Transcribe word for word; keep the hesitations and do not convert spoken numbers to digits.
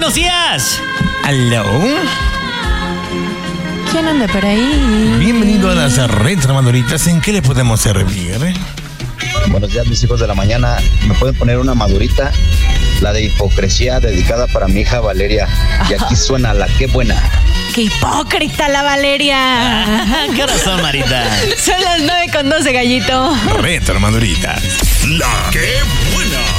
buenos días. ¿Aló? ¿Quién anda por ahí? Bienvenido a las Retro Maduritas. ¿En qué le podemos servir? Buenos días, mis hijos de la mañana. ¿Me pueden poner una madurita? La de hipocresía, dedicada para mi hija Valeria. Y aquí suena la qué buena. ¡Qué hipócrita la Valeria! ¿Qué hora son, Marita? Son las nueve con doce, gallito. Retro Maduritas. La qué buena.